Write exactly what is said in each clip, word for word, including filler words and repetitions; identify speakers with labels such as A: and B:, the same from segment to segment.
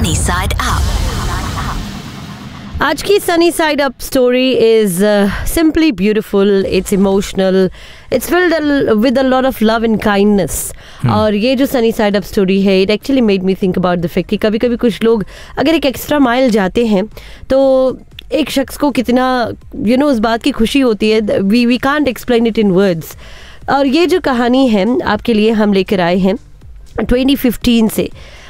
A: Sunny Side Up.
B: आज की sunny side up story is simply beautiful, it's emotional, it's filled with a lot of love and kindness. और ये जो sunny side up story है, it actually made me think about the fact कि कभी कभी कुछ लोग अगर एक एक्स्ट्रा माइल जाते हैं तो एक शख्स को कितना यू you नो know, उस बात की खुशी होती है. We we can't explain it in words. और ये जो कहानी है आपके लिए हम लेकर आए हैं ट्वेंटी फिफ्टीन से.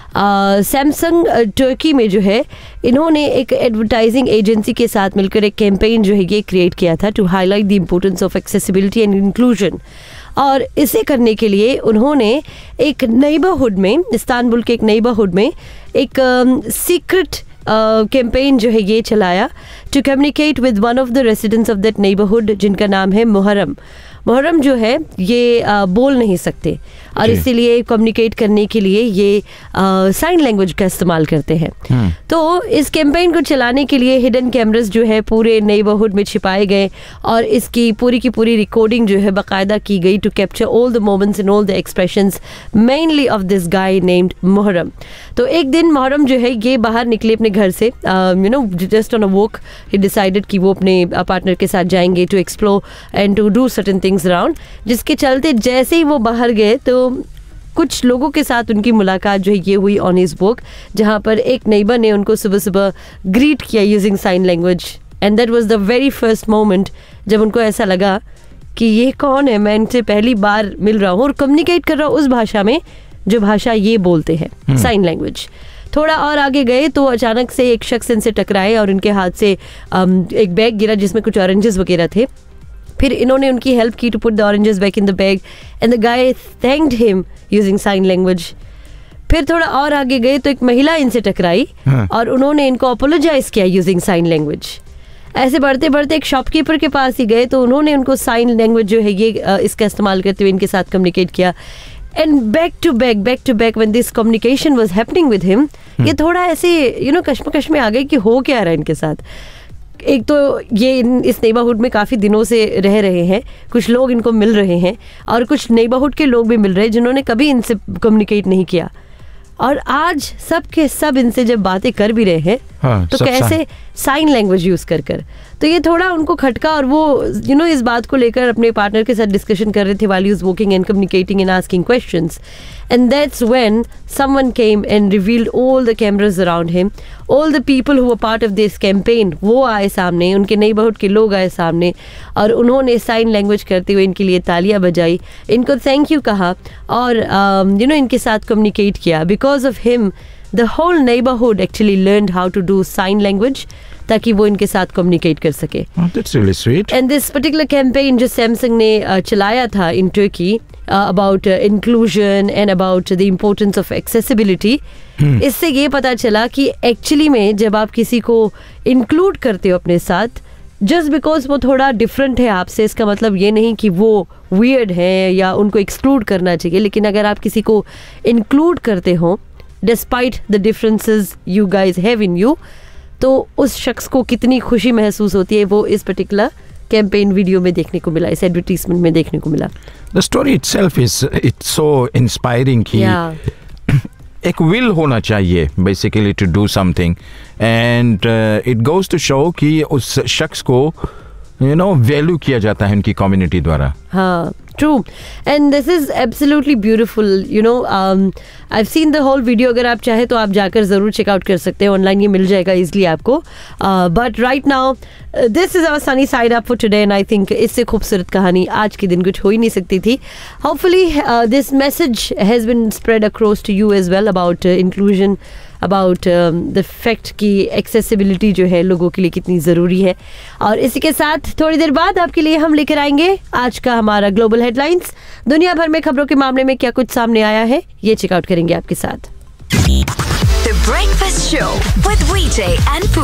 B: सैमसंग टर्की में जो है इन्होंने एक एडवर्टाइजिंग एजेंसी के साथ मिलकर एक कैंपेन जो है ये क्रिएट किया था to highlight the importance of accessibility and inclusion. और इसे करने के लिए उन्होंने एक नेबरहुड में, इस्तांबुल के एक नेबरहुड में एक सीक्रेट कैंपेन जो है ये चलाया to communicate with one of the residents of that neighbourhood, जिनका नाम है मुहर्रम. मुहर्रम जो है ये आ, बोल नहीं सकते और इसीलिए कम्युनिकेट करने के लिए ये साइन लैंग्वेज का इस्तेमाल करते हैं. तो इस कैंपेन को चलाने के लिए हिडन कैमरास जो है पूरे नेबरहुड में छिपाए गए और इसकी पूरी की पूरी रिकॉर्डिंग जो है बाकायदा की गई to capture all the moments and all the expressions mainly of this guy named Muharram. तो एक दिन मुहर्रम जो है ये बाहर निकले अपने घर से, you know just on a walk. He decided कि वो अपने पार्टनर के साथ जाएंगे to explore and to do certain things around. जिसके चलते जैसे ही वो बाहर गए तो कुछ लोगों के साथ उनकी मुलाकात जो है ये हुई ऑन हिज वॉक, जहाँ पर एक नेबर ने उनको सुबह सुबह ग्रीट किया using sign language. And that was the very first moment जब उनको ऐसा लगा कि ये कौन है, मैं इनसे पहली बार मिल रहा हूँ और कम्युनिकेट कर रहा हूँ उस भाषा में जो भाषा ये बोलते हैं, साइन लैंग्वेज. थोड़ा और आगे गए तो अचानक से एक शख्स इनसे टकराए और उनके हाथ से एक बैग गिरा जिसमें कुछ ऑरेंजेस वगैरह थे. फिर इन्होंने उनकी हेल्प की to put the oranges back in the bag and the guy thanked him using sign language. फिर थोड़ा और आगे गए तो एक महिला इनसे टकराई और उन्होंने इनको अपोलोजाइज किया यूजिंग साइन लैंग्वेज. ऐसे बढ़ते बढ़ते एक शॉपकीपर के पास ही गए तो उन्होंने उनको साइन लैंग्वेज जो है ये इसका इस्तेमाल करते हुए इनके साथ कम्युनिकेट किया. And back to back back to back when this communication was happening with him, ये थोड़ा ऐसे यू नो कश्मकश में आ गए कि हो क्या रहा है इनके साथ. एक तो ये इस नेबरहुड में काफ़ी दिनों से रह रहे हैं, कुछ लोग इनको मिल रहे हैं और कुछ नेबरहुड के लोग भी मिल रहे हैं जिन्होंने कभी इनसे कम्युनिकेट नहीं किया. और आज सब के सब इनसे जब बातें कर भी रहे हैं हाँ, तो कैसे साइन लैंग्वेज यूज़ कर कर. तो ये थोड़ा उनको खटका और वो यू you नो know, इस बात को लेकर अपने पार्टनर के साथ डिस्कशन कर रहे थे while he was walking and communicating and asking questions. And that's when someone came and revealed all the cameras around him. All the people who were part of this campaign, वो आए सामने, उनके neighbourhood के लोग आए सामने और उन्होंने साइन लैंग्वेज करते हुए इनके लिए तालियां बजाई, इनको थैंक यू कहा और यू नो इनके साथ कम्युनिकेट किया. Because of him the whole neighbourhood actually learned how to do sign language ताकि वो इनके साथ कम्युनिकेट कर सके.
C: That's really sweet.
B: And this particular campaign जो सैमसंग ने uh, चलाया था in Turkey uh, about uh, inclusion and about the importance of accessibility, hmm. इससे ये पता चला कि एक्चुअली में जब आप किसी को इंक्लूड करते हो अपने साथ, जस्ट बिकॉज वो थोड़ा डिफरेंट है आपसे, इसका मतलब ये नहीं कि वो वियर्ड है या उनको एक्सक्लूड करना चाहिए. लेकिन अगर आप किसी को इंक्लूड करते हो despite the differences you guys have in you, तो उस शख्स को कितनी खुशी महसूस होती है वो इस पर्टिकुलर कैंपेन वीडियो में देखने को मिला, इस एडवर्टीजमेंट में देखने को मिला.
C: The story itself is it's so inspiring कि एक विल होना चाहिए basically to do something and it goes to show कि उस शख्स को यू नो वैल्यू किया जाता है उनकी कम्युनिटी द्वारा.
B: हाँ, true. And this is absolutely beautiful, you know. um, I've seen the whole video. अगर आप चाहे तो आप जाकर ज़रूर चेकआउट कर सकते हैं, ऑनलाइन ये मिल जाएगा इजली आपको. But right now this is our sunny side up for today and I think इससे खूबसूरत कहानी आज के दिन कुछ हो ही नहीं सकती थी. Hopefully this message has been spread across to you as well about inclusion, about the fact कि एक्सेसिबिलिटी जो है लोगों के लिए कितनी ज़रूरी है. और इसी के साथ थोड़ी देर बाद आपके लिए हम लेकर आएंगे आज का हमारा ग्लोबल हेडलाइंस. दुनिया भर में खबरों के मामले में क्या कुछ सामने आया है ये चेकआउट करेंगे आपके साथ.
A: The Breakfast Show with V J and